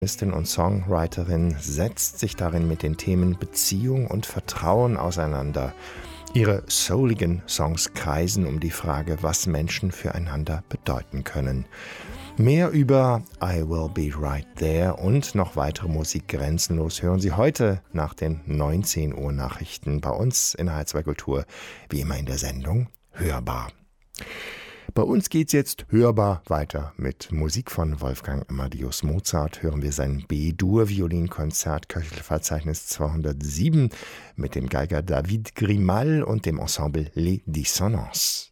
Pianistin und Songwriterin setzt sich darin mit den Themen Beziehung und Vertrauen auseinander. Ihre souligen Songs kreisen um die Frage, was Menschen füreinander bedeuten können. Mehr über I Will Be Right There und noch weitere Musik grenzenlos hören Sie heute nach den 19 Uhr Nachrichten bei uns in H2 Kultur, wie immer in der Sendung Hörbar. Bei uns geht's jetzt hörbar weiter mit Musik von Wolfgang Amadeus Mozart. Hören wir sein B-Dur-Violinkonzert Köchelverzeichnis 207 mit dem Geiger David Grimal und dem Ensemble Les Dissonances.